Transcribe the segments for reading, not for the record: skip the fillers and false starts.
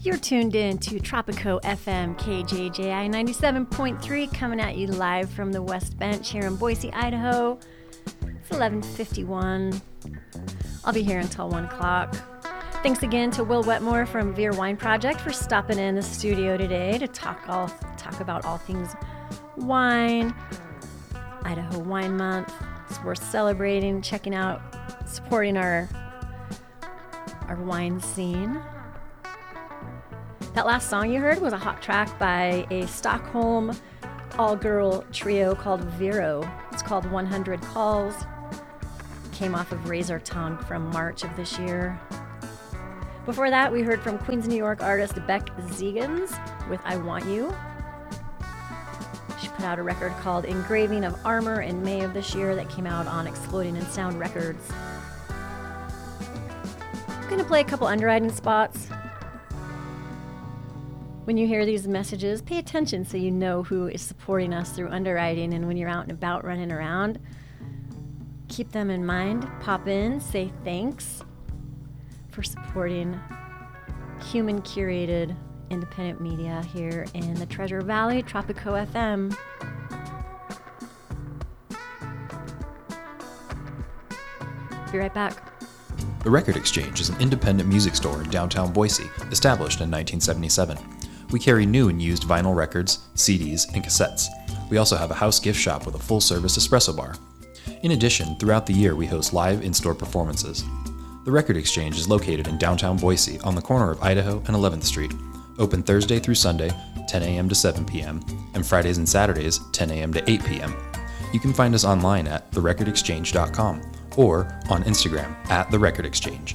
You're tuned in to Tropico FM KJJI 97.3, coming at you live from the West Bench here in Boise, Idaho. It's 11:51. I'll be here until 1 o'clock. Thanks again to Will Wetmore from Veer Wine Project for stopping in the studio today to talk about all things wine. Idaho Wine Month. It's worth celebrating, checking out, supporting our wine scene. That last song you heard was a hot track by a Stockholm all-girl trio called Vero. It's called 100 Calls. Came off of Razor Tongue from March of this year. Before that, we heard from Queens, New York artist Beck Ziegans with I Want You. She put out a record called Engraving of Armor in May of this year that came out on Exploding in Sound Records. I'm going to play a couple underwriting spots. When you hear these messages, pay attention so you know who is supporting us through underwriting, and when you're out and about running around, keep them in mind. Pop in, say thanks for supporting human-curated independent media here in the Treasure Valley, Tropico FM. Be right back. The Record Exchange is an independent music store in downtown Boise, established in 1977. We carry new and used vinyl records, CDs, and cassettes. We also have a house gift shop with a full-service espresso bar. In addition, throughout the year we host live in-store performances. The Record Exchange is located in downtown Boise on the corner of Idaho and 11th Street. Open Thursday through Sunday, 10 a.m. to 7 p.m., and Fridays and Saturdays, 10 a.m. to 8 p.m. You can find us online at therecordexchange.com or on Instagram at therecordexchange.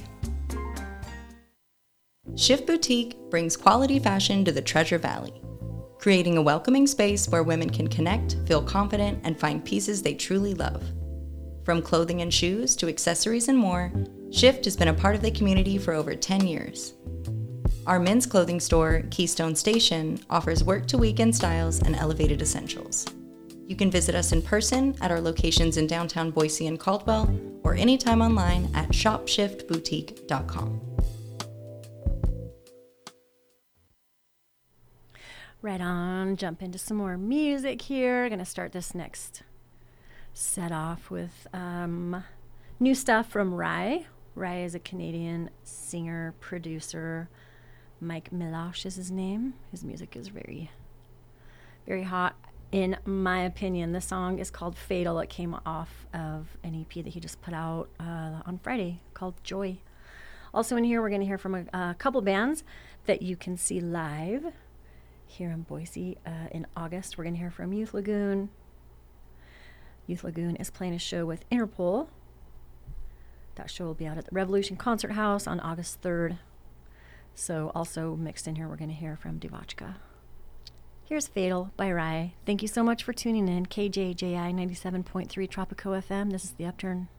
Shift Boutique brings quality fashion to the Treasure Valley, creating a welcoming space where women can connect, feel confident, and find pieces they truly love. From clothing and shoes to accessories and more, Shift has been a part of the community for over 10 years. Our men's clothing store, Keystone Station, offers work-to-weekend styles and elevated essentials. You can visit us in person at our locations in downtown Boise and Caldwell, or anytime online at shopshiftboutique.com. Right on, jump into some more music here. Gonna start this next set off with new stuff from Rye. Rye is a Canadian singer, producer. Mike Milosh is his name. His music is very, very hot, in my opinion. The song is called Fatal. It came off of an EP that he just put out on Friday called Joy. Also in here, we're gonna hear from a couple bands that you can see live here in Boise in August. We're going to hear from Youth Lagoon. Youth Lagoon is playing a show with Interpol. That show will be out at the Revolution Concert House on August 3rd. So also mixed in here, we're going to hear from Devachka. Here's Fatal by Rye. Thank you so much for tuning in. KJJI 97.3 Tropico FM. This is The Upturn.